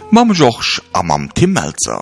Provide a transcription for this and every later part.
Mam Joch am Tim Melzer.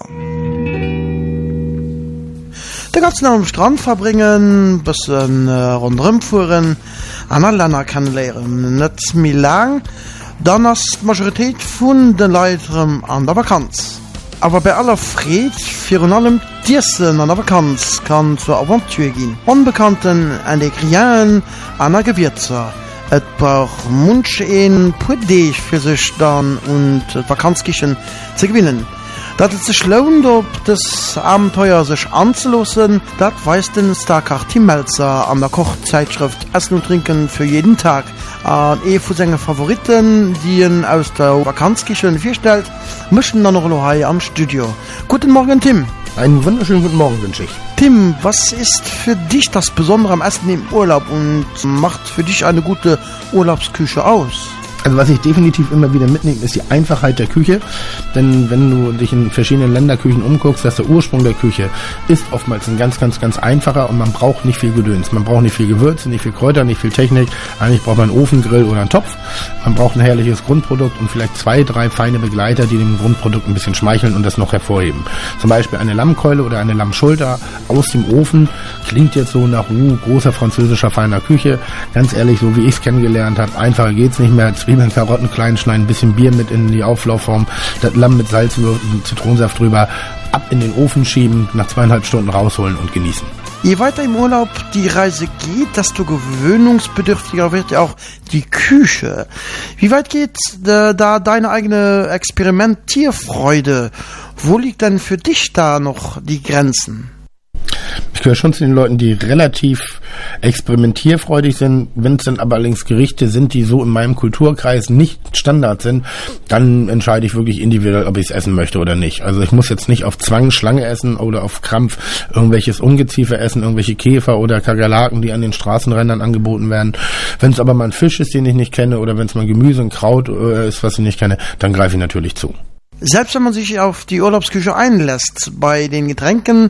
Den ganzen am Strand verbringen, bisschen rundherum fuhren, andere Länder kennenlernen. Nicht mehr lang, dann ist die Majorität von den Leuten an der Vakanz. Aber bei aller Fried, für allem Dirsen an der Vakanz, kann zur Aventur gehen. Unbekannten Integrieren an der Gewürze. Et braucht Munsch ein Pudeich für sich dann und Vakanzkischen zu gewinnen. Dass es sich lohnt, ob das Abenteuer sich anzulassen, das weiß den Starkart Tim Melzer an der Kochzeitschrift Essen und Trinken für jeden Tag. An von seinen Favoriten, die ihn aus der Vakanzküche vorstellt, mischen dann noch hier am Studio. Guten Morgen, Tim. Einen wunderschönen guten Morgen wünsche ich. Tim, was ist für dich das Besondere am Essen im Urlaub und macht für dich eine gute Urlaubsküche aus? Also was ich definitiv immer wieder mitnehme, ist die Einfachheit der Küche. Denn wenn du dich in verschiedenen Länderküchen umguckst, dass der Ursprung der Küche ist oftmals ein ganz, ganz, ganz einfacher und man braucht nicht viel Gedöns. Man braucht nicht viel Gewürze, nicht viel Kräuter, nicht viel Technik. Eigentlich braucht man einen Ofengrill oder einen Topf. Man braucht ein herrliches Grundprodukt und vielleicht 2, 3 feine Begleiter, die dem Grundprodukt ein bisschen schmeicheln und das noch hervorheben. Zum Beispiel eine Lammkeule oder eine Lammschulter aus dem Ofen. Klingt jetzt so nach großer französischer feiner Küche. Ganz ehrlich, so wie ich es kennengelernt habe, einfacher geht's nicht mehr. Zwiebeln, Karotten klein schneiden, ein bisschen Bier mit in die Auflaufform, das Lamm mit Salz und Zitronensaft drüber, ab in den Ofen schieben, nach 2,5 Stunden rausholen und genießen. Je weiter im Urlaub die Reise geht, desto gewöhnungsbedürftiger wird ja auch die Küche. Wie weit geht da deine eigene Experimentierfreude? Wo liegt denn für dich da noch die Grenzen? Ich gehöre schon zu den Leuten, die relativ experimentierfreudig sind. Wenn es dann aber allerdings Gerichte sind, die so in meinem Kulturkreis nicht Standard sind, dann entscheide ich wirklich individuell, ob ich es essen möchte oder nicht. Also ich muss jetzt nicht auf Zwang Schlange essen oder auf Krampf irgendwelches Ungeziefer essen, irgendwelche Käfer oder Kakerlaken, die an den Straßenrändern angeboten werden. Wenn es aber mal ein Fisch ist, den ich nicht kenne, oder wenn es mal Gemüse und Kraut ist, was ich nicht kenne, dann greife ich natürlich zu. Selbst wenn man sich auf die Urlaubsküche einlässt, bei den Getränken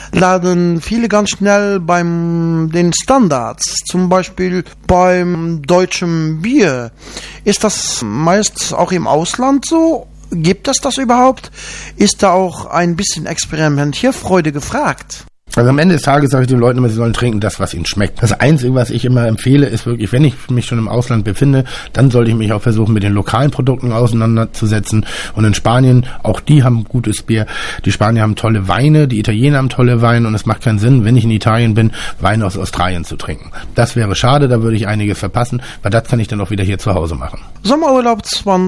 laden viele ganz schnell beim den Standards, zum Beispiel beim deutschen Bier. Ist das meist auch im Ausland so? Gibt es das überhaupt? Ist da auch ein bisschen Experimentierfreude gefragt? Also am Ende des Tages sage ich den Leuten immer, sie sollen trinken das, was ihnen schmeckt. Das Einzige, was ich immer empfehle, ist wirklich, wenn ich mich schon im Ausland befinde, dann sollte ich mich auch versuchen, mit den lokalen Produkten auseinanderzusetzen. Und in Spanien, auch die haben gutes Bier. Die Spanier haben tolle Weine, die Italiener haben tolle Weine und es macht keinen Sinn, wenn ich in Italien bin, Wein aus Australien zu trinken. Das wäre schade, da würde ich einiges verpassen, weil das kann ich dann auch wieder hier zu Hause machen. Sommerurlaub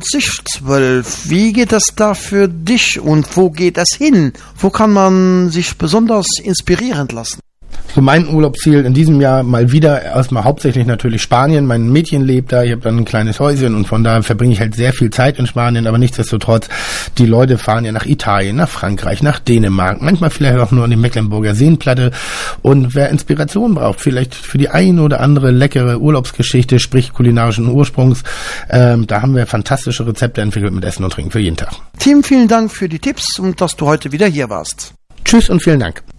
2012, wie geht es da für dich und wo geht es hin? Wo kann man sich besonders inspirieren lassen? So mein Urlaubsziel in diesem Jahr mal wieder erstmal hauptsächlich natürlich Spanien. Mein Mädchen lebt da, ich habe dann ein kleines Häuschen und von daher verbringe ich halt sehr viel Zeit in Spanien, aber nichtsdestotrotz, die Leute fahren ja nach Italien, nach Frankreich, nach Dänemark, manchmal vielleicht auch nur an die Mecklenburger Seenplatte und wer Inspiration braucht, vielleicht für die eine oder andere leckere Urlaubsgeschichte, sprich kulinarischen Ursprungs, da haben wir fantastische Rezepte entwickelt mit Essen und Trinken für jeden Tag. Tim, vielen Dank für die Tipps und dass du heute wieder hier warst. Tschüss und vielen Dank.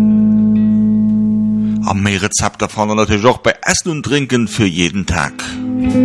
Am mehr Rezepte davon natürlich auch bei Essen und Trinken für jeden Tag.